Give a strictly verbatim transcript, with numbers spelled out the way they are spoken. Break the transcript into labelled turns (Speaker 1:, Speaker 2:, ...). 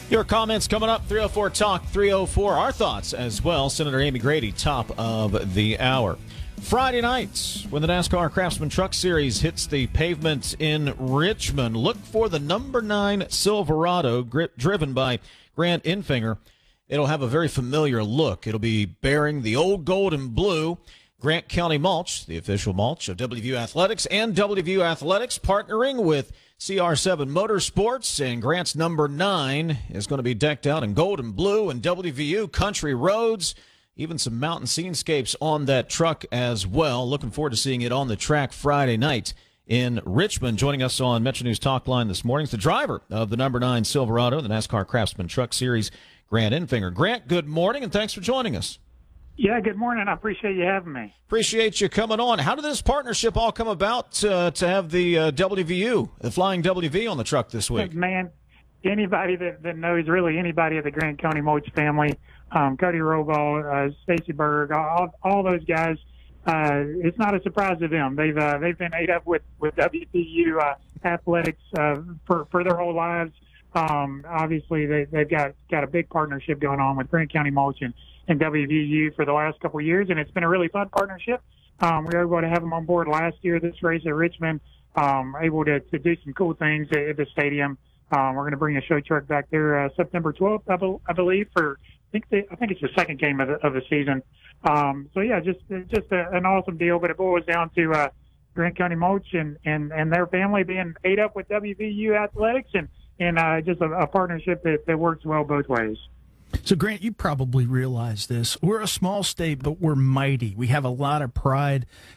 Speaker 1: Your comments coming up, three oh four Talk, three oh four. Our thoughts as well. Senator Amy Grady, top of the hour. Friday nights, when the NASCAR Craftsman Truck Series hits the pavement in Richmond, look for the number nine Silverado, gri- driven by Grant Enfinger. It'll have a very familiar look. It'll be bearing the old gold and blue. Grant County Mulch, the official mulch of W V U Athletics, and W V U Athletics partnering with C R seven Motorsports, and Grant's number nine is going to be decked out in gold and blue, and W V U country roads, even some mountain scenescapes on that truck as well. Looking forward to seeing it on the track Friday night in Richmond. Joining us on Metro News Talk Line this morning is the driver of the number nine Silverado, the NASCAR Craftsman Truck Series, Grant Enfinger. Grant, good morning, and thanks for joining us.
Speaker 2: Yeah, good morning. I appreciate you having me.
Speaker 1: Appreciate you coming on. How did this partnership all come about uh, to have the uh, W V U, the Flying W V, on the truck this week?
Speaker 2: Man, anybody that, that knows, really anybody of the Grant County Mulch family, um, Cody Robaugh, uh, Stacy Berg, all, all those guys, uh, it's not a surprise to them. They've uh, they've been ate up with with W V U uh, athletics uh, for for their whole lives. Um, obviously, they, they've got got a big partnership going on with Grant County Mulch and, and W V U for the last couple of years, and it's been a really fun partnership. Um, we were able to have them on board last year, this race at Richmond, um, able to, to do some cool things at, at the stadium. Um, we're going to bring a show truck back there uh, September twelfth, I, be, I believe, for I think the, I think it's the second game of the, of the season. Um, so yeah, just just a, an awesome deal. But it boils down to uh, Grant County Mulch and, and, and their family being ate up with W V U athletics, and and uh, just a, a partnership that, that works well both ways.
Speaker 3: So, Grant, you probably realize this. We're a small state, but we're mighty. We have a lot of pride